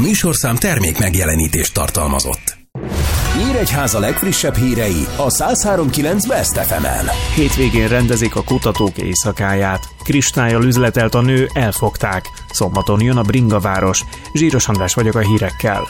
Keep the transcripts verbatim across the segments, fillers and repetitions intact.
műsorszám termék megjelenítést tartalmazott. Nyíregyháza legfrissebb hírei a száz három kilenc Best ef emen. Hétvégén rendezik a kutatók éjszakáját. Kristállyal üzletelt a nő, elfogták. Szombaton jön a bringaváros. Zsíros András vagyok a hírekkel.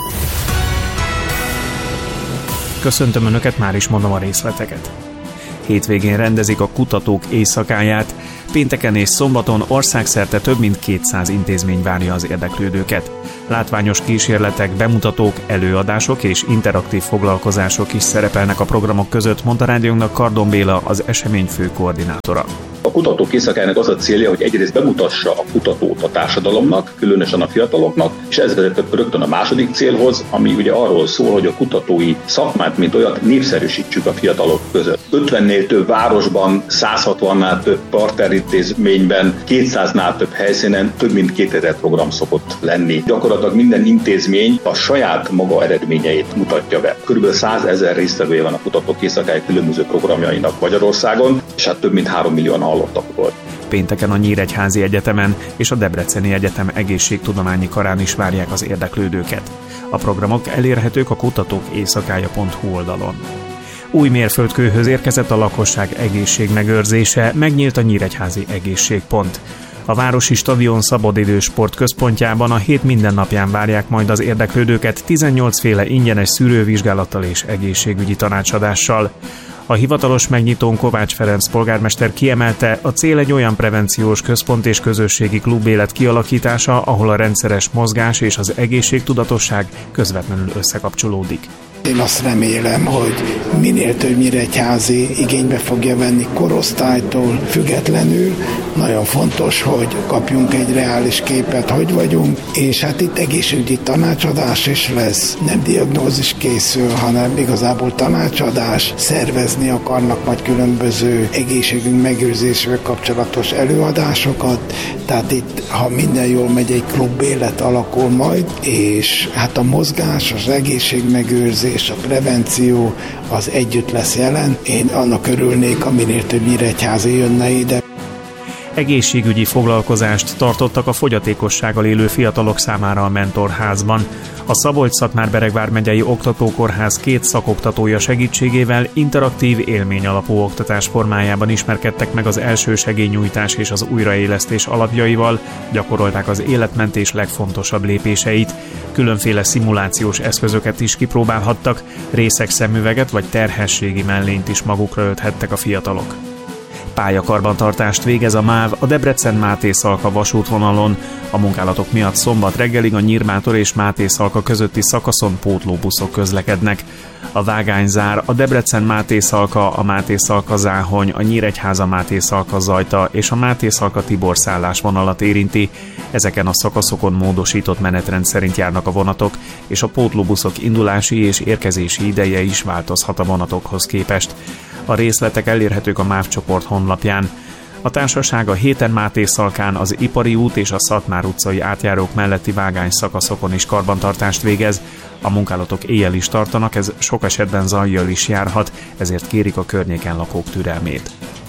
Köszöntöm Önöket, már is mondom a részleteket. Hétvégén rendezik a kutatók éjszakáját. Pénteken és szombaton országszerte több mint kétszáz intézmény várja az érdeklődőket. Látványos kísérletek, bemutatók, előadások és interaktív foglalkozások is szerepelnek a programok között, mondta rádiónknak Kardon Béla, az esemény fő koordinátora. A kutatók éjszakájának az a célja, hogy egyrészt bemutassa a kutatót a társadalomnak, különösen a fiataloknak, és ez vezetett rögtön a második célhoz, ami ugye arról szól, hogy a kutatói szakmát, mint olyat népszerűsítsük a fiatalok között. ötvennél több városban, száz hatvannál több partnerintézményben, kétszáznál több helyszínen több mint kétezer program szokott lenni. Gyakorlatilag minden intézmény a saját maga eredményeit mutatja be. Körülbelül százezer résztvevője van a kutatók éjszakája különböző programjainak Magyarországon, és hát több mint három millióan hallottak volt. Pénteken a Nyíregyházi Egyetemen és a Debreceni Egyetem egészségtudományi karán is várják az érdeklődőket. A programok elérhetők a kutatók éjszakája pont hu oldalon. Új mérföldkőhöz érkezett a lakosság egészségmegőrzése, megnyílt a Nyíregyházi Egészségpont. A Városi Stadion Szabadidős Sportközpontjában a hét mindennapján várják majd az érdeklődőket tizennyolc féle ingyenes szűrővizsgálattal és egészségügyi tanácsadással. A hivatalos megnyitón Kovács Ferenc polgármester kiemelte, a cél egy olyan prevenciós központ és közösségi klubélet kialakítása, ahol a rendszeres mozgás és az egészségtudatosság közvetlenül összekapcsolódik. Én azt remélem, hogy minél több nyíregyházi igénybe fogja venni korosztálytól függetlenül. Nagyon fontos, hogy kapjunk egy reális képet, hogy vagyunk, és hát itt egészségügyi tanácsadás is lesz. Nem diagnózis készül, hanem igazából tanácsadás. Szervezni akarnak majd különböző egészségünk megőrzésével kapcsolatos előadásokat. Tehát itt, ha minden jól megy, egy klubélet alakul majd, és hát a mozgás, az egészségmegőrzés és a prevenció az együtt lesz jelen. Én annak örülnék, ha minél több nyíregyházi jönne ide. Egészségügyi foglalkozást tartottak a fogyatékossággal élő fiatalok számára a Mentorházban. A Szabolcs-Szatmár-Bereg vármegyei oktatókórház két szakoktatója segítségével interaktív élményalapú oktatás formájában ismerkedtek meg az elsősegélynyújtás és az újraélesztés alapjaival, gyakorolták az életmentés legfontosabb lépéseit. Különféle szimulációs eszközöket is kipróbálhattak, részeg szemüveget vagy terhességi mellényt is magukra ölthettek a fiatalok. Pályakarbantartást végez a MÁV a Debrecen-Mátészalka vasútvonalon. A munkálatok miatt szombat reggelig a Nyírmátor és Mátészalka közötti szakaszon pótlóbuszok közlekednek. A vágány zár a Debrecen-Mátészalka, a Mátészalka-Záhony, a Nyíregyháza-Mátészalka-Zajta és a Mátészalka-Tibor szállásvonalat érinti. Ezeken a szakaszokon módosított menetrend szerint járnak a vonatok, és a pótlóbuszok indulási és érkezési ideje is változhat a vonatokhoz képest. A részletek elérhetők a MÁV csoport honlapján. A társaság a héten Mátészalkán az Ipari út és a Szatmár utcai átjárók melletti vágány szakaszokon is karbantartást végez. A munkálatok éjjel is tartanak, ez sok esetben zajjal is járhat, ezért kérik a környéken lakók türelmét.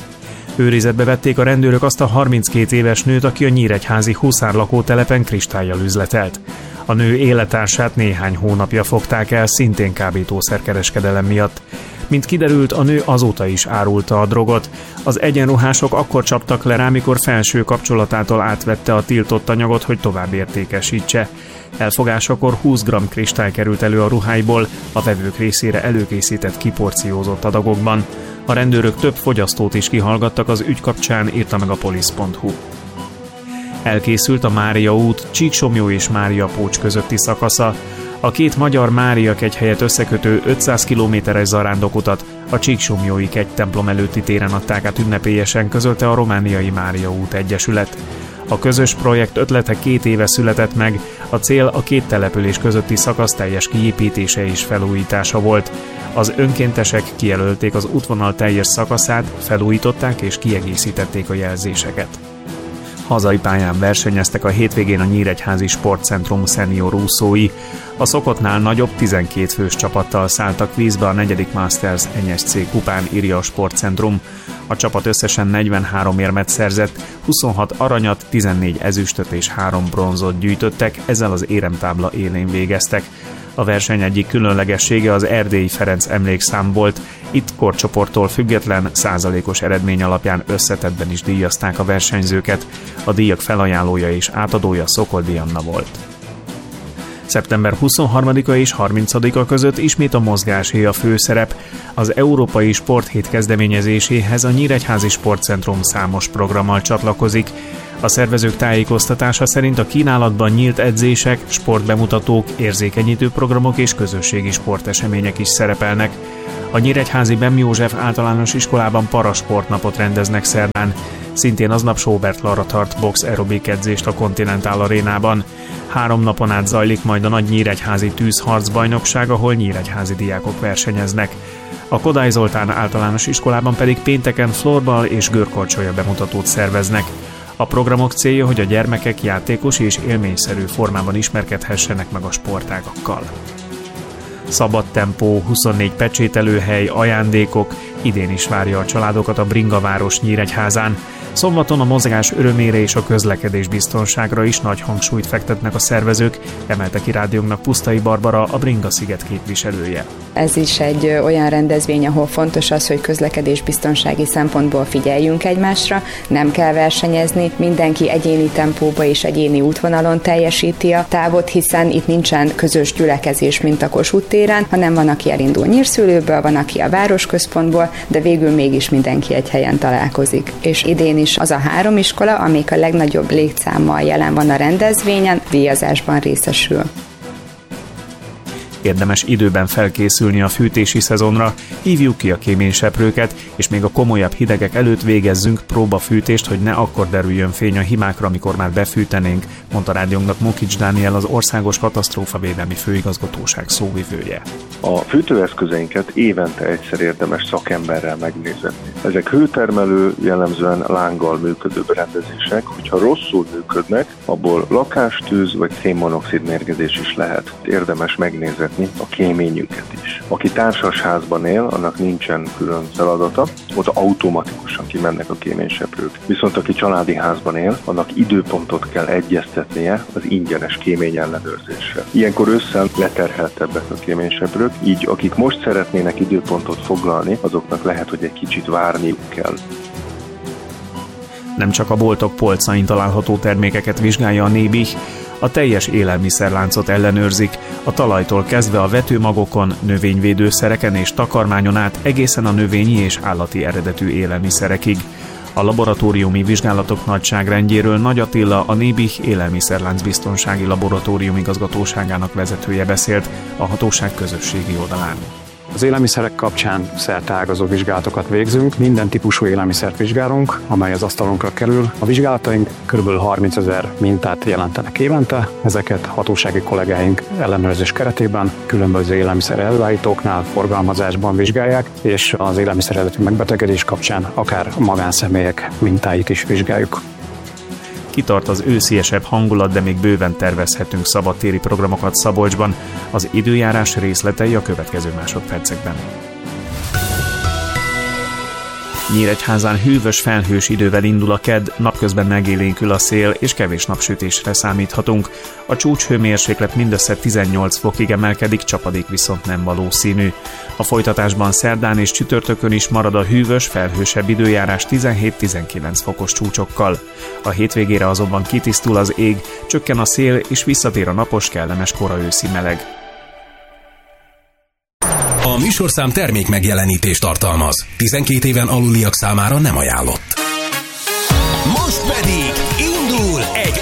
Őrizetbe vették a rendőrök azt a harminckét éves nőt, aki a nyíregyházi Huszár lakótelepen kristállyal üzletelt. A nő élettársát néhány hónapja fogták el, szintén kábítószerkereskedelem miatt. Mint kiderült, a nő azóta is árulta a drogot. Az egyenruhások akkor csaptak le rá, mikor felső kapcsolatától átvette a tiltott anyagot, hogy tovább értékesítse. Elfogásakor húsz gramm kristály került elő a ruháiból, a vevők részére előkészített kiporciózott adagokban. A rendőrök több fogyasztót is kihallgattak az ügy kapcsán, írta meg a polisz pont hu. Elkészült a Mária út Csíksomlyó és Mária Pócs közötti szakasza. A két magyar Mária-kegyhelyet összekötő ötszáz kilométeres zarándokutat a Csíksomlyói kegy templom előtti téren adták át ünnepélyesen, közölte a Romániai Mária út Egyesület. A közös projekt ötlete két éve született meg, a cél a két település közötti szakasz teljes kiépítése és felújítása volt. Az önkéntesek kijelölték az útvonal teljes szakaszát, felújították és kiegészítették a jelzéseket. Hazai pályán versenyeztek a hétvégén a Nyíregyházi Sportcentrum szenior úszói. A szokottnál nagyobb tizenkét fős csapattal szálltak vízbe a negyedik Masters en es cé kupán, írja a Sportcentrum. A csapat összesen negyvenhárom érmet szerzett, huszonhat aranyat, tizennégy ezüstöt és három bronzot gyűjtöttek, ezzel az éremtábla élén végeztek. A verseny egyik különlegessége az Erdélyi Ferenc emlékszám volt. Itt korcsoporttól független, százalékos eredmény alapján összetettben is díjazták a versenyzőket. A díjak felajánlója és átadója Szokoldi Anna volt. szeptember huszonharmadika és harmincadika között ismét a mozgásé a főszerep. Az Európai Sporthét kezdeményezéséhez a Nyíregyházi Sportcentrum számos programmal csatlakozik. A szervezők tájékoztatása szerint a kínálatban nyílt edzések, sportbemutatók, érzékenyítő programok és közösségi sportesemények is szerepelnek. A nyíregyházi Bem József általános iskolában parasportnapot rendeznek szerdán. Szintén aznap Sóbert Lara tart box aerobik edzést a Continental Arénában. Három napon át zajlik majd a nagy nyíregyházi tűzharcbajnokság, ahol nyíregyházi diákok versenyeznek. A Kodály Zoltán általános iskolában pedig pénteken florball és görkorcsolya bemutatót szerveznek. A programok célja, hogy a gyermekek játékos és élményszerű formában ismerkedhessenek meg a sportágakkal. Szabad tempó, huszonnégy pecsételőhely, ajándékok, idén is várja a családokat a Bringaváros Nyíregyházán. Szombaton a mozgás örömére és a közlekedés biztonságra is nagy hangsúlyt fektetnek a szervezők, emelte ki rádiónknak Pusztai Barbara, a Bringa-sziget képviselője. Ez is egy olyan rendezvény, ahol fontos az, hogy közlekedésbiztonsági szempontból figyeljünk egymásra, nem kell versenyezni, mindenki egyéni tempóba és egyéni útvonalon teljesíti a távot, hiszen itt nincsen közös gyülekezés, mint a Kossuth téren, hanem van, aki elindul Nyírszülőből, van, aki a városközpontból, de végül mégis mindenki egy helyen találkozik. És idén is az a három iskola, amelyik a legnagyobb létszámmal jelen van a rendezvényen, díjazásban részesül. Érdemes időben felkészülni a fűtési szezonra, hívjuk ki a kéményseprőket, és még a komolyabb hidegek előtt végezzünk próbafűtést, hogy ne akkor derüljön fény a himákra, amikor már befűtenénk, mondta rádiónknak Mokics Dániel, az Országos Katasztrófavédelmi Főigazgatóság szóvivője. A fűtőeszközeinket évente egyszer érdemes szakemberrel megnézetni. Ezek hőtermelő, jellemzően lánggal működő berendezések, hogyha rosszul működnek, abból lakástűz vagy szénmonoxid mérgezés is lehet. Érdemes megnézni a kéményüket is. Aki társasházban él, annak nincsen külön feladata, ott automatikusan kimennek a kéményseprők. Viszont aki családi házban él, annak időpontot kell egyeztetnie az ingyenes kémény ellenőrzéssel. Ilyenkor ősszel leterheltebbek a kéményseprők, így akik most szeretnének időpontot foglalni, azoknak lehet, hogy egy kicsit várniuk kell. Nem csak a boltok polcain található termékeket vizsgálja a Nébih, a teljes élelmiszerláncot ellenőrzik, a talajtól kezdve a vetőmagokon, növényvédőszereken és takarmányon át egészen a növényi és állati eredetű élelmiszerekig. A laboratóriumi vizsgálatok nagyságrendjéről Nagy Attila, a Nébih élelmiszerláncbiztonsági laboratórium igazgatóságának vezetője beszélt a hatóság közösségi oldalán. Az élelmiszerek kapcsán szerteágazó vizsgálatokat végzünk, minden típusú élelmiszert vizsgálunk, amely az asztalunkra kerül. A vizsgálataink kb. harmincezer mintát jelentenek évente, ezeket hatósági kollégáink ellenőrzés keretében különböző élelmiszer előállítóknál, forgalmazásban vizsgálják, és az élelmiszer eredetű megbetegedés kapcsán akár magánszemélyek mintáit is vizsgáljuk. Kitart az ősziesebb hangulat, de még bőven tervezhetünk szabadtéri programokat Szabolcsban. Az időjárás részletei a következő másodpercekben. Nyíregyházán hűvös, felhős idővel indul a kedd, napközben megélénkül a szél, és kevés napsütésre számíthatunk. A csúcshőmérséklet mindössze tizennyolc fokig emelkedik, csapadék viszont nem valószínű. A folytatásban szerdán és csütörtökön is marad a hűvös, felhősebb időjárás tizenhét-tizenkilenc fokos csúcsokkal. A hétvégére azonban kitisztul az ég, csökken a szél, és visszatér a napos, kellemes koraőszi meleg. A műsorszám termék megjelenítést tartalmaz. tizenkét éven aluliak számára nem ajánlott. Most pedig indul egy